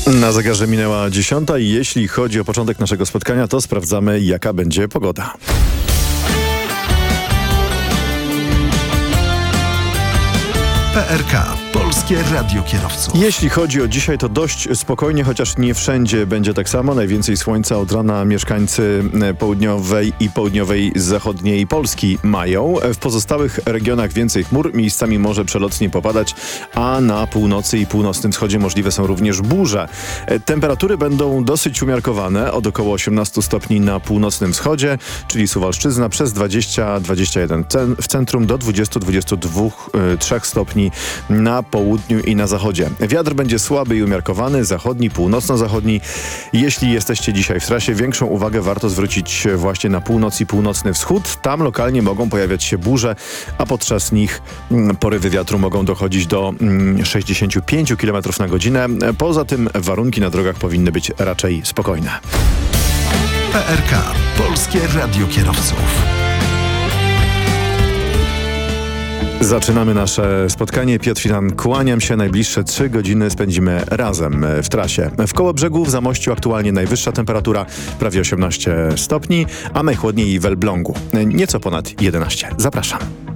Na zegarze minęła 10 i jeśli chodzi o początek naszego spotkania, to sprawdzamy, jaka będzie pogoda. PRK, Polskie Radio Kierowców. Jeśli chodzi o dzisiaj, to dość spokojnie, chociaż nie wszędzie będzie tak samo. Najwięcej słońca od rana mieszkańcy południowej i południowej zachodniej Polski mają. W pozostałych regionach więcej chmur, miejscami może przelotnie popadać, a na północy i północnym wschodzie możliwe są również burze. Temperatury będą dosyć umiarkowane, od około 18 stopni na północnym wschodzie, czyli Suwalszczyzna, przez 20-21 w centrum, do 20-22-3 stopni na południu i na zachodzie. Wiatr będzie słaby i umiarkowany, zachodni, północno-zachodni. Jeśli jesteście dzisiaj w trasie, większą uwagę warto zwrócić właśnie na północ i północny wschód. Tam lokalnie mogą pojawiać się burze, a podczas nich porywy wiatru mogą dochodzić do 65 km na godzinę. Poza tym warunki na drogach powinny być raczej spokojne. PRK, Polskie Radio Kierowców. Zaczynamy nasze spotkanie. Piotr Filan, kłaniam się. Najbliższe 3 godziny spędzimy razem w trasie. W Kołobrzegu, w Zamościu aktualnie najwyższa temperatura prawie 18 stopni, a najchłodniej w Elblągu nieco ponad 11. Zapraszam.